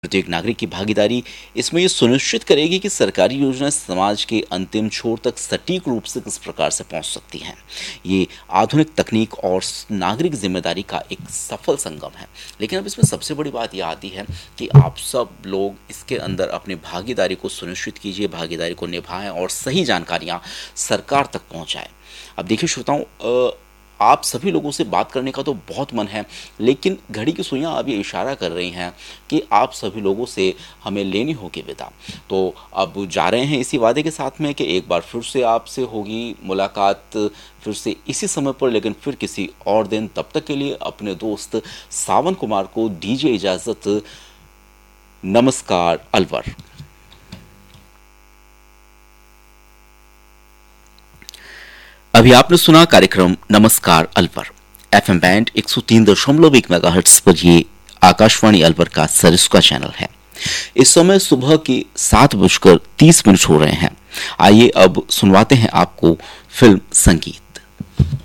प्रत्येक नागरिक की भागीदारी इसमें ये सुनिश्चित करेगी कि सरकारी योजनाएं समाज के अंतिम छोर तक सटीक रूप से किस प्रकार से पहुंच सकती हैं। ये आधुनिक तकनीक और नागरिक जिम्मेदारी का एक सफल संगम है। लेकिन अब इसमें सबसे बड़ी बात यह आती है कि आप सब लोग इसके अंदर अपनी भागीदारी को सुनिश्चित कीजिए, भागीदारी को निभाएं और सही जानकारियां सरकार तक पहुंचाएं। अब देखिए श्रोताओं, आप सभी लोगों से बात करने का तो बहुत मन है, लेकिन घड़ी की सुइयां अब ये इशारा कर रही हैं कि आप सभी लोगों से हमें लेनी होगी विदा। तो अब जा रहे हैं इसी वादे के साथ में कि एक बार फिर से आपसे होगी मुलाकात, फिर से इसी समय पर, लेकिन फिर किसी और दिन। तब तक के लिए अपने दोस्त सावन कुमार को दीजिए इजाज़त। नमस्कार अलवर। अभी आपने सुना कार्यक्रम नमस्कार अलवर। एफएम बैंड 103.1 मेगाहर्ट्ज पर ये आकाशवाणी अलवर का सरिस्का चैनल है। इस समय सुबह के 7:30 हो रहे हैं। आइए अब सुनवाते हैं आपको फिल्म संगीत।